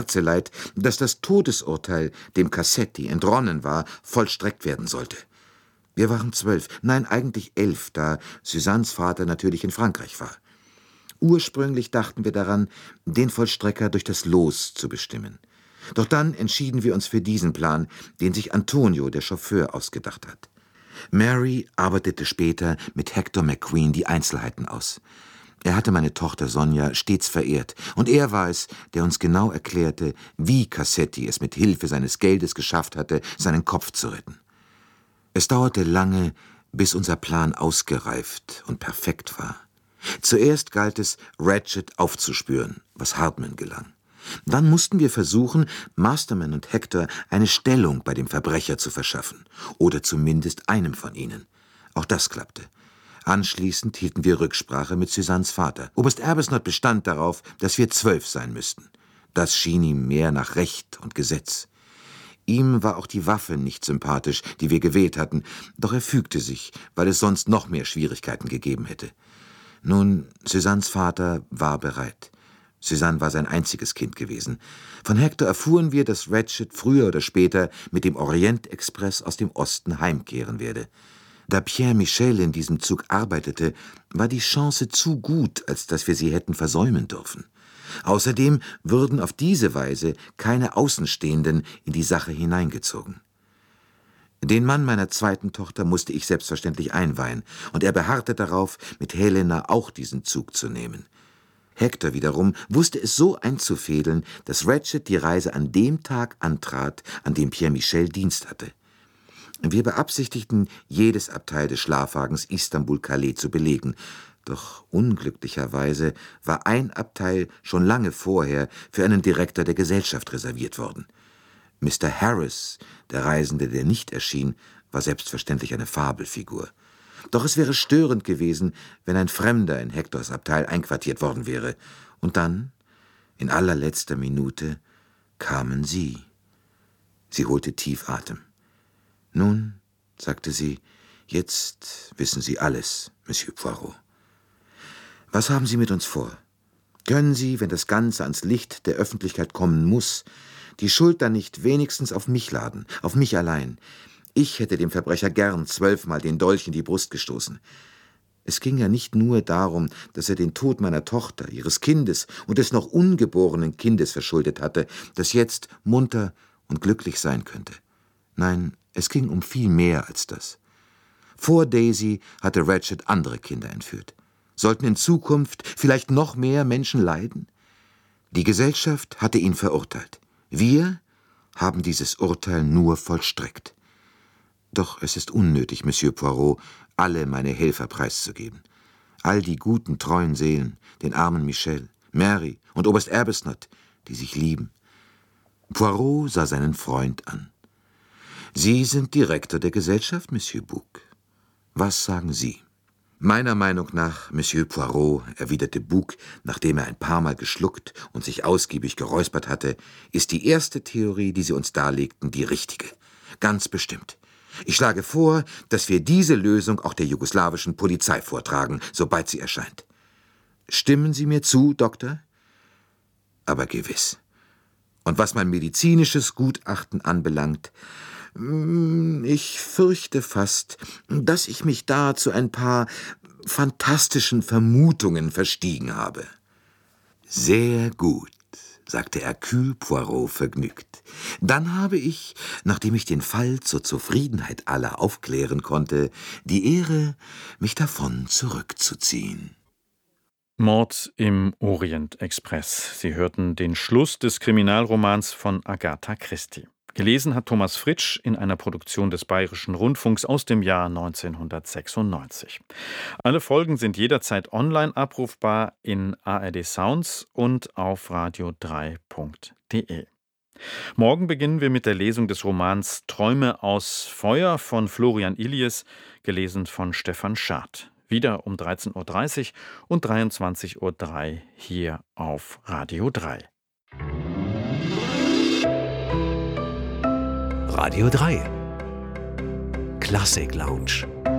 Herze leid, dass das Todesurteil, dem Cassetti entronnen war, vollstreckt werden sollte. Wir waren 12, nein, eigentlich 11, da Suzannes Vater natürlich in Frankreich war. Ursprünglich dachten wir daran, den Vollstrecker durch das Los zu bestimmen. Doch dann entschieden wir uns für diesen Plan, den sich Antonio, der Chauffeur, ausgedacht hat. Mary arbeitete später mit Hector McQueen die Einzelheiten aus. Er hatte meine Tochter Sonja stets verehrt, und er war es, der uns genau erklärte, wie Cassetti es mit Hilfe seines Geldes geschafft hatte, seinen Kopf zu retten. Es dauerte lange, bis unser Plan ausgereift und perfekt war. Zuerst galt es, Ratchet aufzuspüren, was Hartman gelang. Dann mussten wir versuchen, Masterman und Hector eine Stellung bei dem Verbrecher zu verschaffen, oder zumindest einem von ihnen. Auch das klappte. Anschließend hielten wir Rücksprache mit Suzannes Vater. Oberst Arbuthnot bestand darauf, dass wir 12 sein müssten. Das schien ihm mehr nach Recht und Gesetz. Ihm war auch die Waffe nicht sympathisch, die wir gewählt hatten, doch er fügte sich, weil es sonst noch mehr Schwierigkeiten gegeben hätte. Nun, Suzannes Vater war bereit. Suzanne war sein einziges Kind gewesen. Von Hector erfuhren wir, dass Ratchet früher oder später mit dem Orient-Express aus dem Osten heimkehren werde. Da Pierre Michel in diesem Zug arbeitete, war die Chance zu gut, als dass wir sie hätten versäumen dürfen. Außerdem würden auf diese Weise keine Außenstehenden in die Sache hineingezogen. Den Mann meiner zweiten Tochter musste ich selbstverständlich einweihen, und er beharrte darauf, mit Helena auch diesen Zug zu nehmen. Hector wiederum wusste es so einzufädeln, dass Ratchet die Reise an dem Tag antrat, an dem Pierre Michel Dienst hatte. Wir beabsichtigten, jedes Abteil des Schlafwagens Istanbul-Calais zu belegen, doch unglücklicherweise war ein Abteil schon lange vorher für einen Direktor der Gesellschaft reserviert worden. Mr. Harris, der Reisende, der nicht erschien, war selbstverständlich eine Fabelfigur. Doch es wäre störend gewesen, wenn ein Fremder in Hectors Abteil einquartiert worden wäre. Und dann, in allerletzter Minute, kamen Sie. Sie holte tief Atem. »Nun«, sagte sie, »jetzt wissen Sie alles, Monsieur Poirot. Was haben Sie mit uns vor? Können Sie, wenn das Ganze ans Licht der Öffentlichkeit kommen muss, die Schuld dann nicht wenigstens auf mich laden, auf mich allein? Ich hätte dem Verbrecher gern 12-mal den Dolch in die Brust gestoßen. Es ging ja nicht nur darum, dass er den Tod meiner Tochter, ihres Kindes und des noch ungeborenen Kindes verschuldet hatte, das jetzt munter und glücklich sein könnte. Nein, es ging um viel mehr als das. Vor Daisy hatte Ratchet andere Kinder entführt. Sollten in Zukunft vielleicht noch mehr Menschen leiden? Die Gesellschaft hatte ihn verurteilt. Wir haben dieses Urteil nur vollstreckt. Doch es ist unnötig, Monsieur Poirot, alle meine Helfer preiszugeben. All die guten, treuen Seelen, den armen Michel, Mary und Oberst Arbuthnot, die sich lieben. Poirot sah seinen Freund an. Sie sind Direktor der Gesellschaft, Monsieur Bouc. Was sagen Sie? Meiner Meinung nach, Monsieur Poirot, erwiderte Bouc, nachdem er ein paar Mal geschluckt und sich ausgiebig geräuspert hatte, ist die erste Theorie, die Sie uns darlegten, die richtige. Ganz bestimmt. Ich schlage vor, dass wir diese Lösung auch der jugoslawischen Polizei vortragen, sobald sie erscheint. Stimmen Sie mir zu, Doktor? Aber gewiss. Und was mein medizinisches Gutachten anbelangt, ich fürchte fast, dass ich mich da zu ein paar fantastischen Vermutungen verstiegen habe. Sehr gut, sagte Hercule Poirot vergnügt. Dann habe ich, nachdem ich den Fall zur Zufriedenheit aller aufklären konnte, die Ehre, mich davon zurückzuziehen. Mord im Orient-Express. Sie hörten den Schluss des Kriminalromans von Agatha Christie. Gelesen hat Thomas Fritsch in einer Produktion des Bayerischen Rundfunks aus dem Jahr 1996. Alle Folgen sind jederzeit online abrufbar in ARD Sounds und auf radio3.de. Morgen beginnen wir mit der Lesung des Romans Träume aus Feuer von Florian Illies, gelesen von Stefan Schad. Wieder um 13.30 Uhr und 23.03 Uhr hier auf Radio 3. Radio 3 Klassik Lounge.